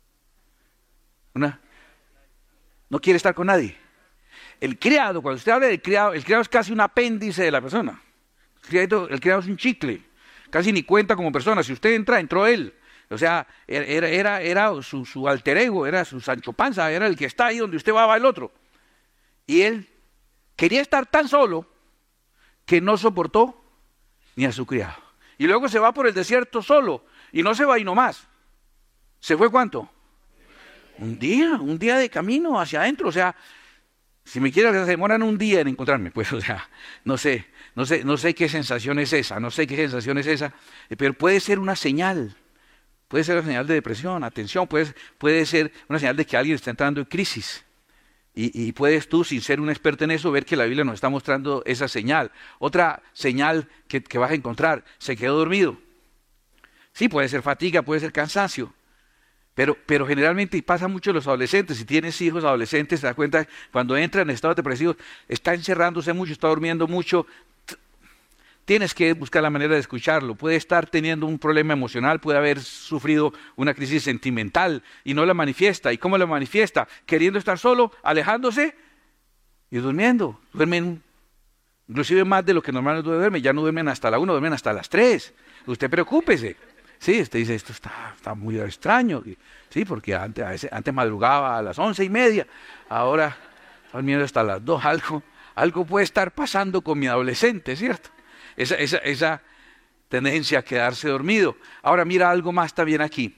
Una, no quiere estar con nadie. El criado, cuando usted habla del criado, el criado es casi un apéndice de la persona. El criado, el criado es un chicle, casi ni cuenta como persona. Si usted entra, entró él. O sea, era, era, era su, su alter ego, era su Sancho Panza, era el que está ahí donde usted va, va el otro. Y él quería estar tan solo que no soportó ni a su criado. Y luego se va por el desierto solo, y no se va ahí nomás. ¿Se fue cuánto? Un día, un día de camino hacia adentro. O sea, si me quieren, se demoran un día en encontrarme, pues, o sea, no sé, no sé, no sé qué sensación es esa, no sé qué sensación es esa, pero puede ser una señal, puede ser una señal de depresión, atención, puede, puede ser una señal de que alguien está entrando en crisis. Y, y puedes tú, sin ser un experto en eso, ver que la Biblia nos está mostrando esa señal. Otra señal que, que vas a encontrar: se quedó dormido. Sí, puede ser fatiga, puede ser cansancio. Pero, pero generalmente, y pasa mucho en los adolescentes, si tienes hijos adolescentes, te das cuenta, cuando entran en estado depresivo, está encerrándose mucho, está durmiendo mucho. Tienes que buscar la manera de escucharlo. Puede estar teniendo un problema emocional, puede haber sufrido una crisis sentimental y no la manifiesta. ¿Y cómo la manifiesta? Queriendo estar solo, alejándose y durmiendo. Duermen inclusive más de lo que normalmente duermen. Ya no duermen hasta la una, duermen hasta las tres. Usted preocúpese. Sí, usted dice, esto está, está muy extraño. Sí, porque antes, a veces, antes madrugaba a las once y media, ahora está durmiendo hasta las dos. Algo, algo puede estar pasando con mi adolescente, ¿cierto? Esa, esa, esa tendencia a quedarse dormido. Ahora mira algo más también aquí.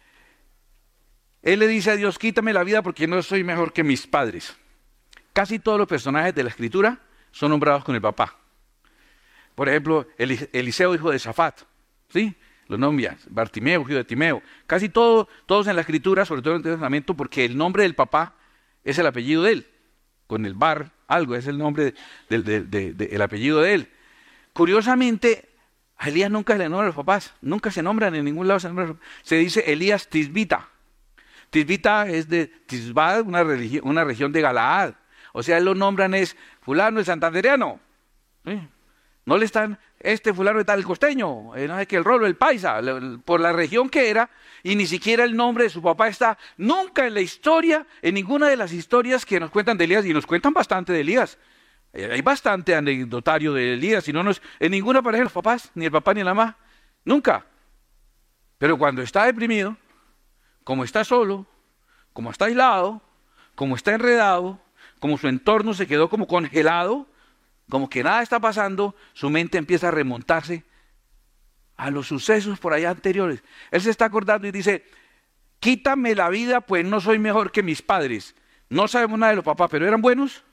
Él le dice a Dios: quítame la vida porque no soy mejor que mis padres. Casi todos los personajes de la Escritura son nombrados con el papá. Por ejemplo, Eliseo, hijo de Safat, ¿sí? Los nombres, Bartimeo, hijo de Timeo. Casi todo, todos en la Escritura, sobre todo en el Antiguo Testamento, porque el nombre del papá es el apellido de él. Con el Bar, algo, es el nombre del de, de, de, de, apellido de él. Curiosamente, a Elías nunca se le nombran los papás, nunca se nombran en ningún lado. Se, nombran, se dice Elías Tisbita. Tisbita es de Tisbad, una, una región de Galaad. O sea, él lo nombran es fulano el santandereano. ¿Sí? No le están, este fulano de tal el costeño, eh, no sé qué, el rolo, el paisa, el, por la región que era, y ni siquiera el nombre de su papá está nunca en la historia, en ninguna de las historias que nos cuentan de Elías, y nos cuentan bastante de Elías. Hay bastante anecdotario de Elías, y no nos, en ninguna pareja los papás, ni el papá ni la mamá, nunca. Pero cuando está deprimido, como está solo, como está aislado, como está enredado, como su entorno se quedó como congelado, como que nada está pasando, su mente empieza a remontarse a los sucesos por allá anteriores. Él se está acordando y dice: quítame la vida, pues no soy mejor que mis padres. No sabemos nada de los papás, pero ¿eran buenos?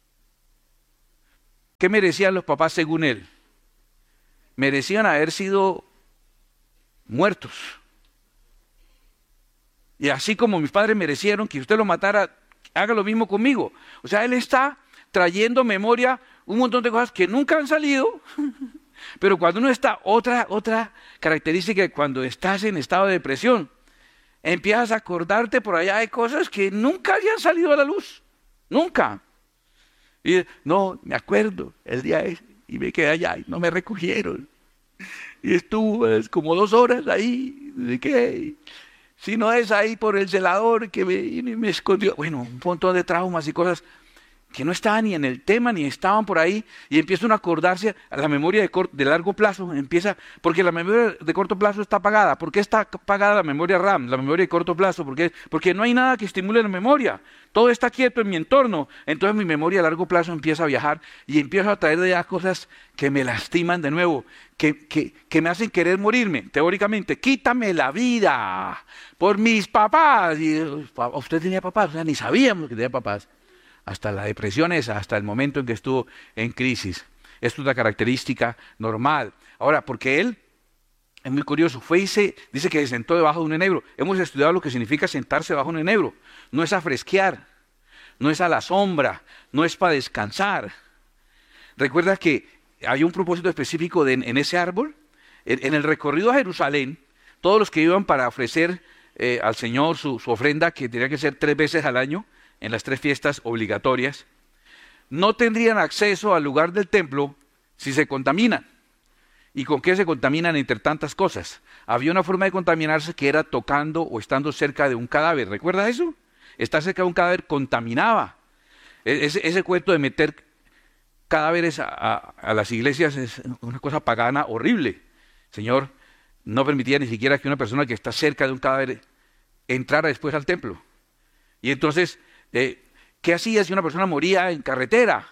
¿Qué merecían los papás según él? Merecían haber sido muertos. Y así como mis padres merecieron que usted lo matara, haga lo mismo conmigo. O sea, él está trayendo memoria un montón de cosas que nunca han salido, pero cuando uno está, otra, otra característica, cuando estás en estado de depresión, empiezas a acordarte por allá de cosas que nunca habían salido a la luz, nunca. Y no, me acuerdo, el día ese, y me quedé allá y no me recogieron. Y estuvo es, como dos horas ahí, ¿de qué? Si no es ahí por el celador que me, me escondió. Bueno, un montón de traumas y cosas que no estaban ni en el tema, ni estaban por ahí, y empieza uno a acordarse, a la memoria de, cor, de largo plazo, empieza, porque la memoria de corto plazo está apagada. ¿Por qué está apagada la memoria RAM, la memoria de corto plazo? Porque, porque no hay nada que estimule la memoria, todo está quieto en mi entorno, entonces mi memoria a largo plazo empieza a viajar, y empiezo a traer de allá cosas que me lastiman de nuevo, que, que, que me hacen querer morirme, teóricamente. Quítame la vida por mis papás. Y usted tenía papás, o sea, ni sabíamos que tenía papás. Hasta la depresión esa, hasta el momento en que estuvo en crisis. Esto es una característica normal. Ahora, porque él, es muy curioso, fue y se, dice que se sentó debajo de un enebro. Hemos estudiado lo que significa sentarse debajo de un enebro. No es a fresquear, no es a la sombra, no es para descansar. Recuerda que hay un propósito específico de, en ese árbol. En, en el recorrido a Jerusalén, todos los que iban para ofrecer eh, al Señor su, su ofrenda, que tenía que ser tres veces al año, en las tres fiestas obligatorias, no tendrían acceso al lugar del templo si se contaminan. ¿Y con qué se contaminan entre tantas cosas? Había una forma de contaminarse que era tocando o estando cerca de un cadáver. ¿Recuerda eso? Estar cerca de un cadáver contaminaba. Ese, ese cuento de meter cadáveres a, a, a las iglesias es una cosa pagana horrible. Señor no permitía ni siquiera que una persona que está cerca de un cadáver entrara después al templo. Y entonces, eh, ¿qué hacía si una persona moría en carretera?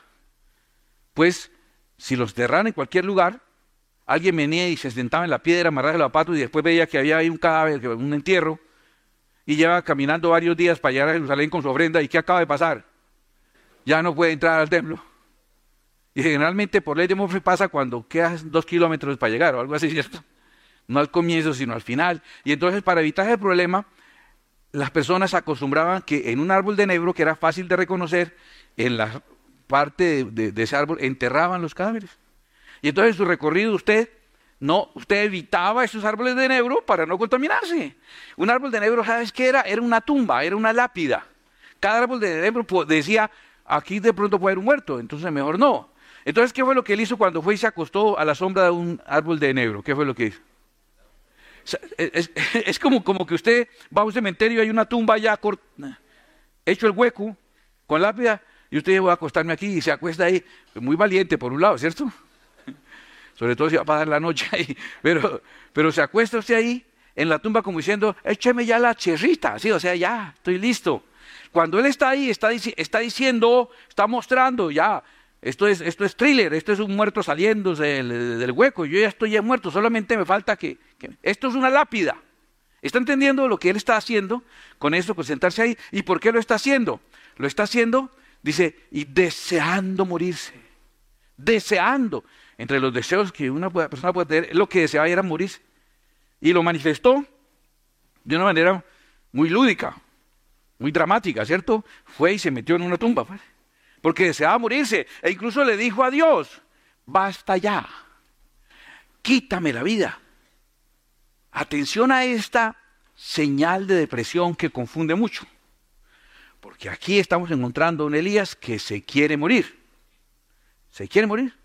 Pues, si los enterraran en cualquier lugar, alguien venía y se sentaba en la piedra, amarraba el zapato y después veía que había ahí un cadáver, un entierro, y lleva caminando varios días para llegar a Jerusalén con su ofrenda. ¿Y qué acaba de pasar? Ya no puede entrar al templo. Y generalmente por ley de Murphy pasa cuando quedas dos kilómetros para llegar o algo así, ¿cierto? No al comienzo, sino al final. Y entonces, para evitar ese problema, las personas acostumbraban que en un árbol de enebro, que era fácil de reconocer, en la parte de, de, de ese árbol enterraban los cadáveres. Y entonces en su recorrido usted, no, usted evitaba esos árboles de enebro para no contaminarse. Un árbol de enebro, ¿sabes qué era? Era una tumba, era una lápida. Cada árbol de enebro decía, aquí de pronto puede haber un muerto, entonces mejor no. Entonces, ¿qué fue lo que él hizo cuando fue y se acostó a la sombra de un árbol de enebro? ¿Qué fue lo que hizo? Es, es, es como, como que usted va a un cementerio y hay una tumba ya hecho el hueco con lápida y usted va a acostarme aquí y se acuesta ahí, muy valiente por un lado, ¿cierto? Sobre todo si va a pasar la noche ahí, pero, pero se acuesta usted ahí en la tumba como diciendo, écheme ya la cherrita, ¿sí? O sea, ya, estoy listo. Cuando él está ahí, está, está diciendo, está mostrando, ya, esto es, esto es thriller, esto es un muerto saliéndose del, del hueco, yo ya estoy ya muerto, solamente me falta que, que... Esto es una lápida. ¿Está entendiendo lo que él está haciendo con esto, con sentarse ahí? ¿Y por qué lo está haciendo? Lo está haciendo, dice, y deseando morirse. Deseando. Entre los deseos que una persona puede tener, lo que deseaba era morirse. Y lo manifestó de una manera muy lúdica, muy dramática, ¿cierto? Fue y se metió en una tumba, pues, porque deseaba morirse, e incluso le dijo a Dios, basta ya, quítame la vida. Atención a esta señal de depresión que confunde mucho, porque aquí estamos encontrando a un Elías que se quiere morir. ¿Se quiere morir?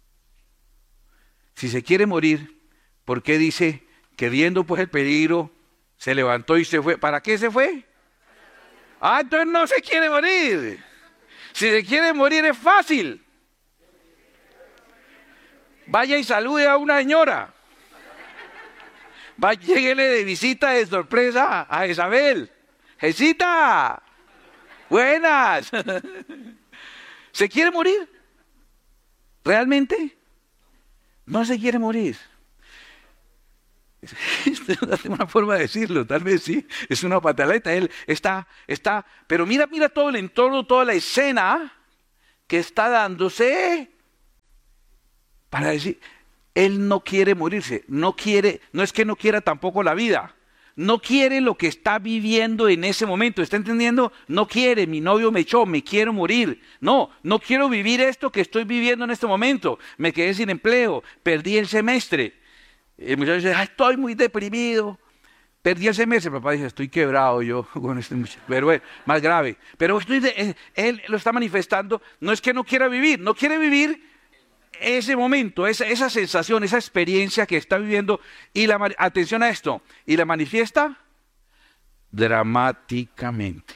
Si se quiere morir, ¿por qué dice que viendo pues el peligro, se levantó y se fue? ¿Para qué se fue? Ah, entonces no se quiere morir. Si se quiere morir es fácil. Vaya y salude a una señora. Vaya, lléguele de visita de sorpresa a Isabel. Jesita, buenas. ¿Se quiere morir? ¿Realmente? No se quiere morir. Es una forma de decirlo, tal vez sí, es una pataleta. Él está, está, pero mira, mira todo el entorno, toda la escena que está dándose para decir, él no quiere morirse, no quiere, no es que no quiera tampoco la vida, no quiere lo que está viviendo en ese momento, ¿está entendiendo? No quiere, mi novio me echó, me quiero morir, no, no quiero vivir esto que estoy viviendo en este momento, me quedé sin empleo, perdí el semestre. El muchacho dice, ay, estoy muy deprimido. Perdí el semestre. Papá dice, estoy quebrado yo con este muchacho. Pero bueno, más grave. Pero estoy de, él lo está manifestando. No es que no quiera vivir. No quiere vivir ese momento, esa, esa sensación, esa experiencia que está viviendo. Y la, atención a esto. Y la manifiesta dramáticamente.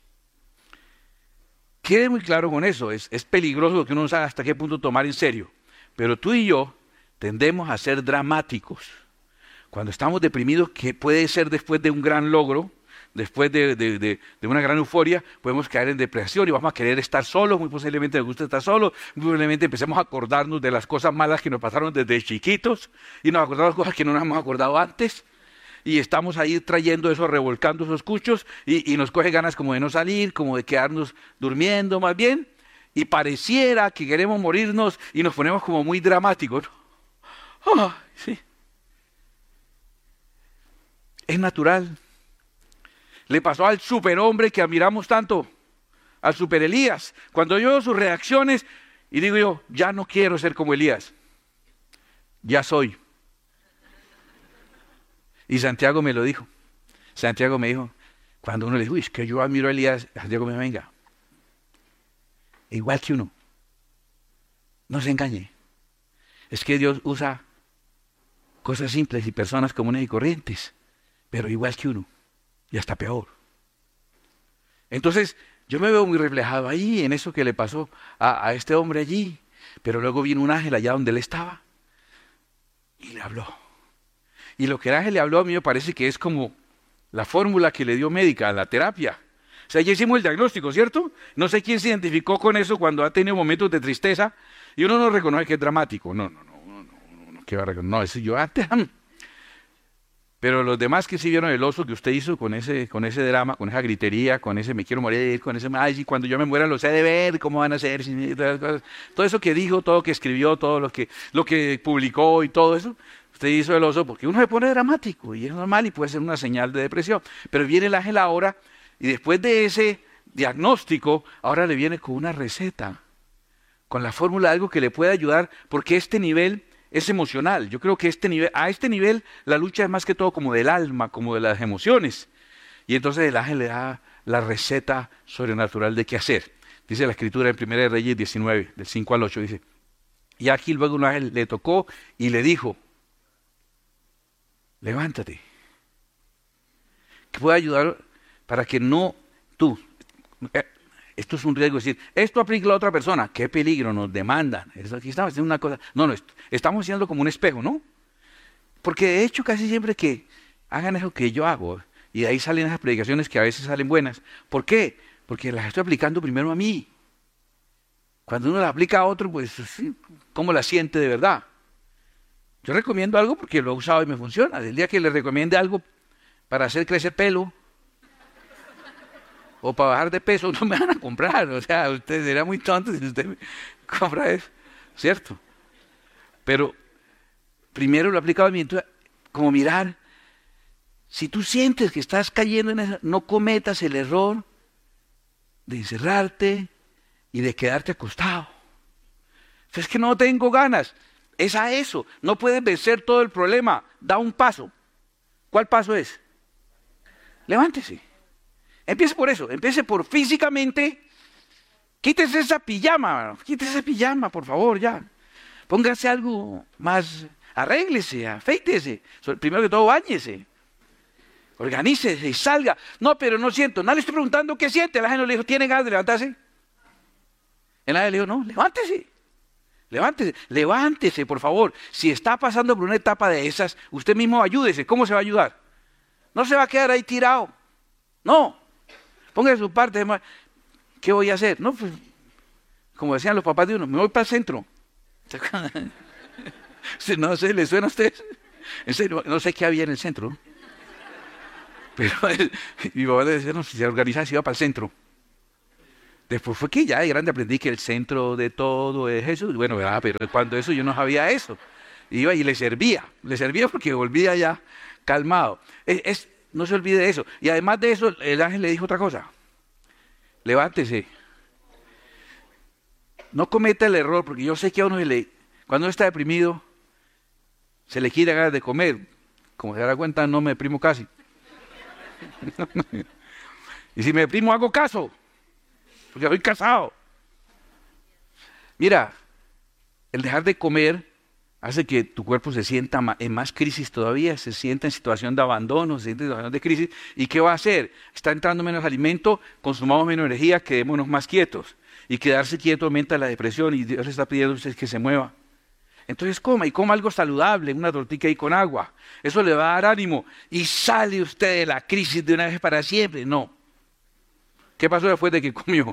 Quede muy claro con eso. Es, es peligroso lo que uno no sabe hasta qué punto tomar en serio. Pero tú y yo tendemos a ser dramáticos. Cuando estamos deprimidos, que puede ser después de un gran logro, después de, de, de, de una gran euforia, podemos caer en depresión y vamos a querer estar solos, muy posiblemente nos gusta estar solos, muy posiblemente empecemos a acordarnos de las cosas malas que nos pasaron desde chiquitos y nos acordamos de cosas que no nos hemos acordado antes y estamos ahí trayendo eso, revolcando esos cuchos y, y nos coge ganas como de no salir, como de quedarnos durmiendo más bien y pareciera que queremos morirnos y nos ponemos como muy dramáticos, ¿no? Oh, sí. Es natural. Le pasó al superhombre que admiramos tanto, al super Elías. Cuando yo veo sus reacciones y digo yo, ya no quiero ser como Elías, ya soy. Y Santiago me lo dijo. Santiago me dijo, cuando uno le dijo, uy, es que yo admiro a Elías, Santiago me dijo, venga, igual que uno, no se engañe. Es que Dios usa cosas simples y personas comunes y corrientes, pero igual que uno, y hasta peor. Entonces, yo me veo muy reflejado ahí, en eso que le pasó a, a este hombre allí, pero luego vino un ángel allá donde él estaba, y le habló. Y lo que el ángel le habló a mí me parece que es como la fórmula que le dio médica a la terapia. O sea, ya hicimos el diagnóstico, ¿cierto? No sé quién se identificó con eso cuando ha tenido momentos de tristeza, y uno no reconoce que es dramático, no, no, no. Que va a no, ese yo antes. Pero los demás que sí vieron el oso que usted hizo con ese, con ese drama, con esa gritería, con ese me quiero morir, con ese, ay, cuando yo me muera lo sé de ver, cómo van a ser, todo eso que dijo, todo lo que escribió, todo lo que, lo que publicó y todo eso, usted hizo el oso porque uno se pone dramático y es normal y puede ser una señal de depresión. Pero viene el ángel ahora y después de ese diagnóstico, ahora le viene con una receta, con la fórmula de algo que le puede ayudar, porque este nivel es emocional. Yo creo que este nivel, a este nivel la lucha es más que todo como del alma, como de las emociones. Y entonces el ángel le da la receta sobrenatural de qué hacer. Dice la escritura en Primera de Reyes diecinueve, del cinco al ocho, dice, y aquí luego un ángel le tocó y le dijo, levántate, que puede ayudar para que no tú... Eh, Esto es un riesgo, decir, esto aplica a la otra persona, qué peligro, nos demandan. Eso aquí estamos haciendo una cosa. No, no, estamos haciendo como un espejo, ¿no? Porque de hecho casi siempre que hagan eso que yo hago, y de ahí salen esas predicaciones que a veces salen buenas. ¿Por qué? Porque las estoy aplicando primero a mí. Cuando uno las aplica a otro, pues, sí, ¿cómo la siente de verdad? Yo recomiendo algo porque lo he usado y me funciona. El día que le recomiende algo para hacer crecer pelo, o para bajar de peso, no me van a comprar. O sea, usted será muy tonto si usted me compra eso, ¿cierto? Pero primero lo he aplicado a mí, entonces, como mirar, si tú sientes que estás cayendo en eso, no cometas el error de encerrarte y de quedarte acostado. Es que no tengo ganas, es a eso, no puedes vencer todo el problema, da un paso. ¿Cuál paso es? Levántese. Empiece por eso, empiece por físicamente, quítese esa pijama, quítese esa pijama, por favor, ya. Póngase algo más, arréglese, afeítese, primero que todo báñese, organícese y salga. No, pero no siento, no le estoy preguntando qué siente, la gente le dijo, ¿tiene ganas de levantarse? El ángel le dijo, no, levántese, levántese, levántese, por favor. Si está pasando por una etapa de esas, usted mismo ayúdese. ¿Cómo se va a ayudar? No se va a quedar ahí tirado, no. Ponga de su parte, ¿qué voy a hacer? No, pues, como decían los papás de uno, me voy para el centro. No sé, ¿le suena a usted? En serio, no sé qué había en el centro. Pero mi papá le decía, no, si se organizaba, se iba para el centro. Después fue que ya de grande aprendí que el centro de todo es Jesús. Bueno, ¿verdad? Pero cuando eso yo no sabía eso. Iba y le servía. Le servía porque volvía ya calmado. Es, es, no se olvide de eso. Y además de eso, el ángel le dijo otra cosa. Levántese. No cometa el error, porque yo sé que a uno se le, cuando uno está deprimido, se le quiere ganas de comer. Como se dará cuenta, no me deprimo casi. Y si me deprimo, hago caso. Porque soy casado. Mira, el dejar de comer hace que tu cuerpo se sienta en más crisis todavía, se sienta en situación de abandono, se siente en situación de crisis. ¿Y qué va a hacer? Está entrando menos alimento, consumamos menos energía, quedémonos más quietos. Y quedarse quieto aumenta la depresión y Dios le está pidiendo a usted que se mueva. Entonces coma, y coma algo saludable, una tortilla ahí con agua. Eso le va a dar ánimo. Y sale usted de la crisis de una vez para siempre. No. ¿Qué pasó después de que comió?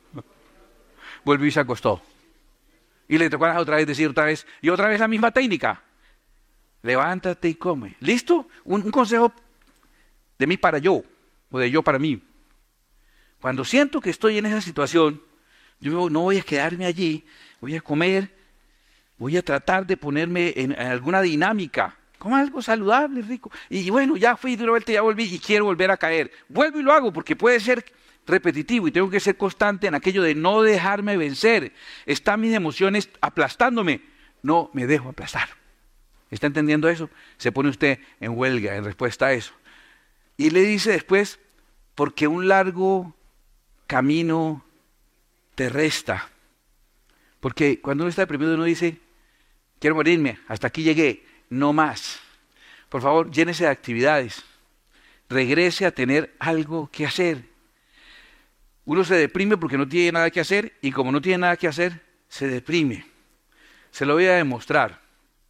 Volvió y se acostó. Y le tocó otra vez decir otra vez, y otra vez la misma técnica. Levántate y come. ¿Listo? Un, un consejo de mí para yo, o de yo para mí. Cuando siento que estoy en esa situación, yo no voy a quedarme allí, voy a comer, voy a tratar de ponerme en, en alguna dinámica, como algo saludable, rico. Y bueno, ya fui de una vuelta, ya volví y quiero volver a caer. Vuelvo y lo hago porque puede ser repetitivo y tengo que ser constante en aquello de no dejarme vencer. Están mis emociones aplastándome. No me dejo aplastar. ¿Está entendiendo eso? Se pone usted en huelga en respuesta a eso. Y le dice después, porque un largo camino te resta. Porque cuando uno está deprimido uno dice, quiero morirme, hasta aquí llegué, no más. Por favor, llénese de actividades. Regrese a tener algo que hacer. Uno se deprime porque no tiene nada que hacer y como no tiene nada que hacer, se deprime. Se lo voy a demostrar.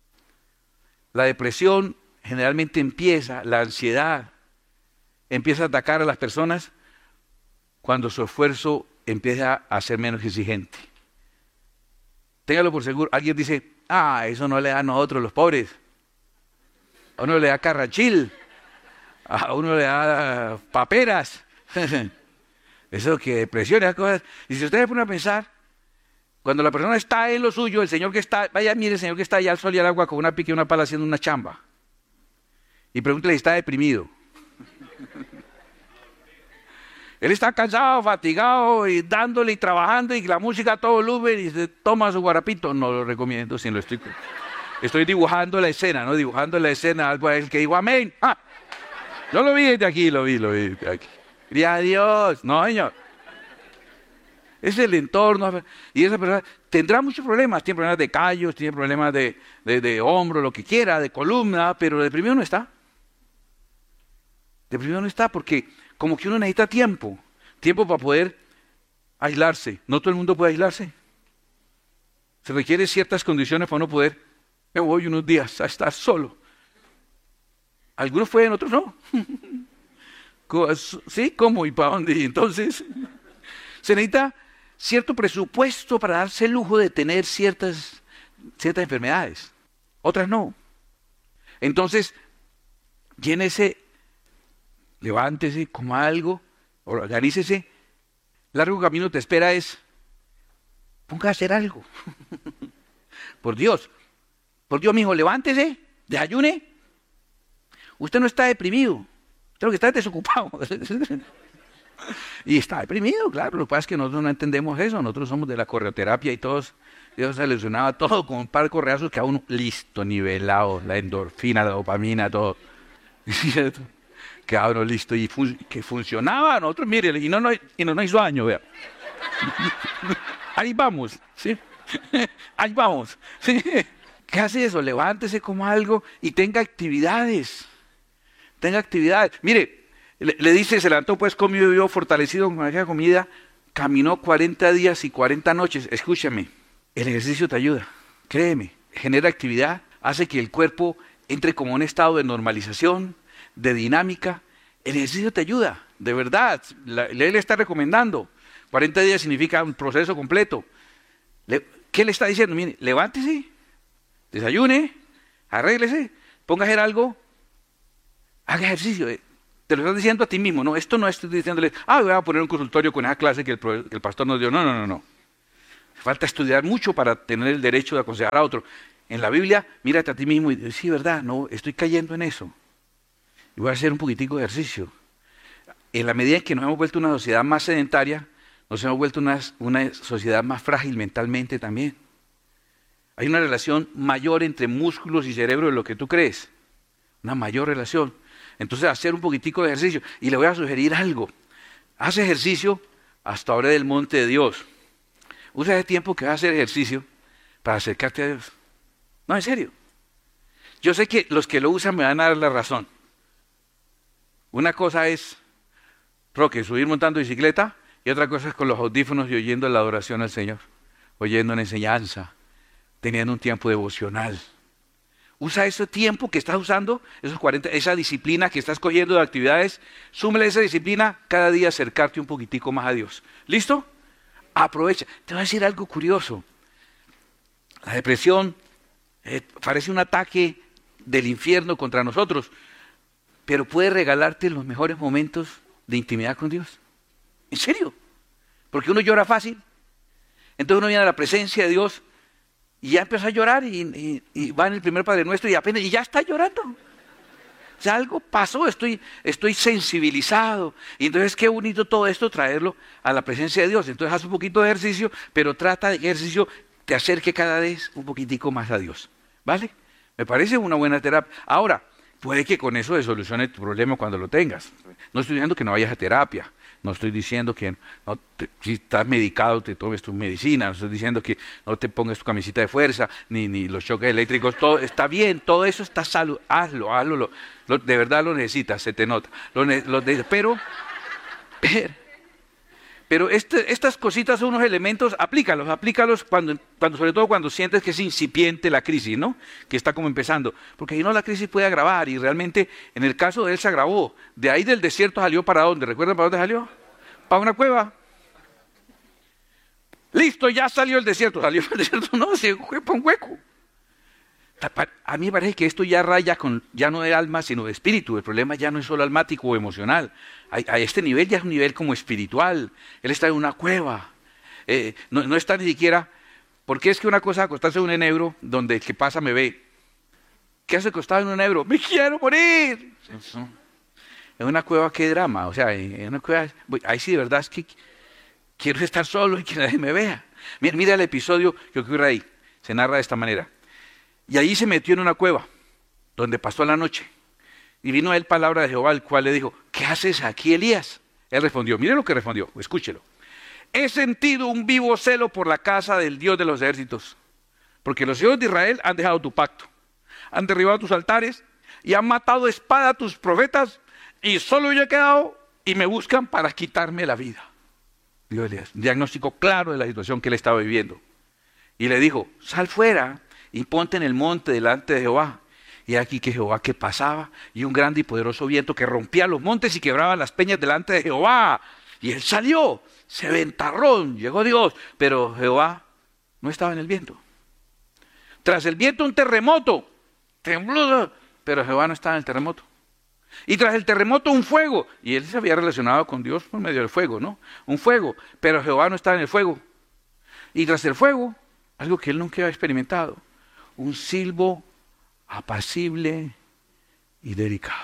La depresión generalmente empieza, la ansiedad empieza a atacar a las personas cuando su esfuerzo empieza a ser menos exigente. Téngalo por seguro. Alguien dice, ah, eso no le da a nosotros los pobres. A uno le da carrachil, a uno le da paperas. Eso que depresión, esas cosas. Y si ustedes se ponen a pensar, cuando la persona está en lo suyo, el señor que está, vaya, mire, el señor que está allá al sol y al agua con una pique y una pala haciendo una chamba. Y pregúntele si está deprimido. Él está cansado, fatigado, y dándole y trabajando, y la música a todo volumen, y se toma su guarapito. No lo recomiendo, si lo estoy... Estoy dibujando la escena, ¿no? Dibujando la escena, el que dijo amén. Ah, yo lo vi desde aquí, lo vi, lo vi desde aquí. Y a Dios, no, señor. Es el entorno. Y esa persona tendrá muchos problemas. Tiene problemas de callos, tiene problemas de, de, de hombro, lo que quiera, de columna, pero deprimido no está. Deprimido no está porque como que uno necesita tiempo. Tiempo para poder aislarse. No todo el mundo puede aislarse. Se requiere ciertas condiciones para uno poder, me voy unos días a estar solo. Algunos pueden, otros no. ¿Sí? ¿Cómo? ¿Y para dónde? Y entonces, se necesita cierto presupuesto para darse el lujo de tener ciertas, ciertas enfermedades. Otras no. Entonces, llénese, levántese, coma algo, organícese. Largo camino te espera es, ponga a hacer algo. Por Dios, por Dios, mijo, levántese, desayune. Usted no está deprimido. Creo que está desocupado. Y está deprimido, claro. Lo que pasa es que nosotros no entendemos eso. Nosotros somos de la correoterapia y todos, Dios solucionaba todo con un par de correazos que a uno, listo, nivelado, la endorfina, la dopamina, todo. Que a uno listo y fun que funcionaba. Nosotros, mire, y no, no, y no nos hizo daño, vea. Ahí vamos, ¿sí? Ahí vamos, ¿sí? ¿Qué hace eso? Levántese como algo y tenga actividades. Tenga actividades. Mire, le, le dice, se levantó pues, comió y bebió, fortalecido con aquella comida, caminó cuarenta días y cuarenta noches. Escúchame, el ejercicio te ayuda, créeme, genera actividad, hace que el cuerpo entre como en un estado de normalización, de dinámica. El ejercicio te ayuda, de verdad. La, él le está recomendando. cuarenta días significa un proceso completo. Le, ¿Qué le está diciendo? Mire, levántese, desayune, arréglese, ponga a hacer algo, haga ejercicio. Te lo estás diciendo a ti mismo, no, esto no estoy diciéndole, ah, voy a poner un consultorio con esa clase que el, que el pastor nos dio. No, no, no, no. Falta estudiar mucho para tener el derecho de aconsejar a otro. En la Biblia, mírate a ti mismo y dices, sí, verdad, no, estoy cayendo en eso. Y voy a hacer un poquitico de ejercicio. En la medida en que nos hemos vuelto una sociedad más sedentaria, nos hemos vuelto una, una sociedad más frágil mentalmente también. Hay una relación mayor entre músculos y cerebro de lo que tú crees. Una mayor relación. Entonces, hacer un poquitico de ejercicio. Y le voy a sugerir algo. Haz ejercicio hasta ahora del monte de Dios. Usa ese tiempo que vas a hacer ejercicio para acercarte a Dios. No, en serio. Yo sé que los que lo usan me van a dar la razón. Una cosa es, Roque, subir montando bicicleta, y otra cosa es con los audífonos y oyendo la adoración al Señor, oyendo una enseñanza, teniendo un tiempo devocional. Usa ese tiempo que estás usando, esos cuarenta, esa disciplina que estás cogiendo de actividades, súmele esa disciplina, cada día acercarte un poquitico más a Dios. ¿Listo? Aprovecha. Te voy a decir algo curioso. La depresión eh, parece un ataque del infierno contra nosotros, pero puede regalarte los mejores momentos de intimidad con Dios. ¿En serio? Porque uno llora fácil. Entonces uno viene a la presencia de Dios y ya empieza a llorar y, y, y va en el primer Padre Nuestro y apenas y ya está llorando. O sea, algo pasó, estoy, estoy sensibilizado. Y entonces qué bonito todo esto, traerlo a la presencia de Dios. Entonces haz un poquito de ejercicio, pero trata de que el ejercicio te acerque cada vez un poquitico más a Dios. ¿Vale? Me parece una buena terapia. Ahora, puede que con eso se solucione tu problema cuando lo tengas. No estoy diciendo que no vayas a terapia. No estoy diciendo que no te, si estás medicado te tomes tu medicina, no estoy diciendo que no te pongas tu camisita de fuerza, ni, ni los choques eléctricos, todo está bien, todo eso está salud, hazlo, hazlo, lo, lo, de verdad lo necesitas, se te nota. Lo, lo de, pero, pero, pero este, estas cositas son unos elementos, aplícalos, aplícalos cuando, cuando, sobre todo cuando sientes que es incipiente la crisis, ¿no? Que está como empezando, porque ahí no la crisis puede agravar y realmente en el caso de él se agravó. De ahí del desierto salió para dónde, ¿recuerdan para dónde salió? Para una cueva. Listo, ya salió el desierto, salió del desierto, no, se fue para un hueco. A mí me parece que esto ya raya con, ya no de alma, sino de espíritu. El problema ya no es solo almático o emocional. A, a este nivel ya es un nivel como espiritual. Él está en una cueva. Eh, no, no está ni siquiera, porque es que una cosa es acostarse en un enebro donde el que pasa me ve. ¿Qué hace acostado en un enebro? ¡Me quiero morir! En una cueva, qué drama. O sea, en una cueva, ahí sí de verdad es que quiero estar solo y que nadie me vea. Mira, mira el episodio que ocurre ahí. Se narra de esta manera. Y allí se metió en una cueva, donde pasó la noche. Y vino a él palabra de Jehová, el cual le dijo, ¿qué haces aquí, Elías? Él respondió, mire lo que respondió, escúchelo. He sentido un vivo celo por la casa del Dios de los ejércitos, porque los hijos de Israel han dejado tu pacto, han derribado tus altares y han matado de espada a tus profetas, y solo yo he quedado y me buscan para quitarme la vida. Dijo Elías, un diagnóstico claro de la situación que él estaba viviendo. Y le dijo, sal fuera y ponte en el monte delante de Jehová. Y aquí que Jehová que pasaba, y un grande y poderoso viento que rompía los montes y quebraba las peñas delante de Jehová. Y él salió, se ventarró, llegó Dios, pero Jehová no estaba en el viento. Tras el viento un terremoto, tembló, pero Jehová no estaba en el terremoto. Y tras el terremoto un fuego, y él se había relacionado con Dios por medio del fuego, ¿no? Un fuego, pero Jehová no estaba en el fuego. Y tras el fuego, algo que él nunca había experimentado, un silbo apacible y delicado.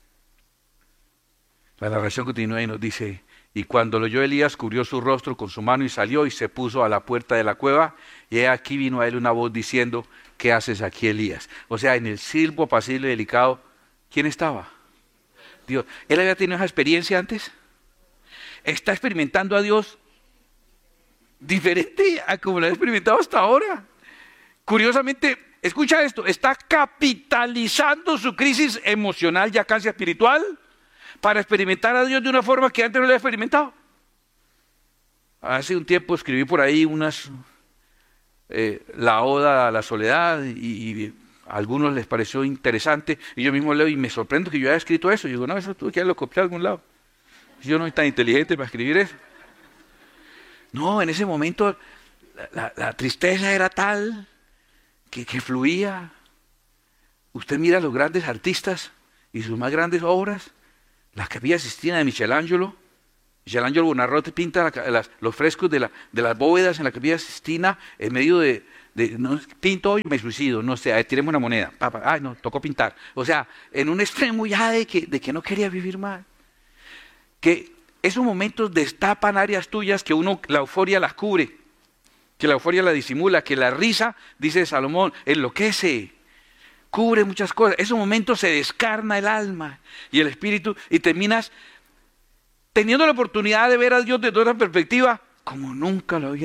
La narración continúa y nos dice, y cuando lo oyó Elías, cubrió su rostro con su mano y salió y se puso a la puerta de la cueva, y he aquí vino a él una voz diciendo, ¿qué haces aquí, Elías? O sea, en el silbo apacible y delicado, ¿quién estaba? Dios. ¿Él había tenido esa experiencia antes? Está experimentando a Dios diferente a como lo ha experimentado hasta ahora. Curiosamente, escucha esto, está capitalizando su crisis emocional, ya casi espiritual, para experimentar a Dios de una forma que antes no lo había experimentado. Hace un tiempo escribí por ahí unas, eh, la oda a la soledad, y, y a algunos les pareció interesante, y yo mismo leo y me sorprendo que yo haya escrito eso. Y digo, no, eso tuve que haberlo copiado de algún lado. Yo no soy tan inteligente para escribir eso. No, en ese momento la, la, la tristeza era tal que, que fluía. usted mira a los grandes artistas y sus más grandes obras, la Capilla Sistina de Michelangelo. Michelangelo Buonarroti pinta la, las, los frescos de, la, de las bóvedas en la Capilla Sistina en medio de, de no, pinto y me suicido, no sé, tiremos una moneda, papá, ay no, tocó pintar. O sea, en un extremo ya de que, de que no quería vivir más. Que esos momentos destapan áreas tuyas que uno, la euforia las cubre, que la euforia la disimula, que la risa, dice Salomón, enloquece, cubre muchas cosas. Esos momentos se descarna el alma y el espíritu y terminas teniendo la oportunidad de ver a Dios desde otra perspectiva como nunca lo había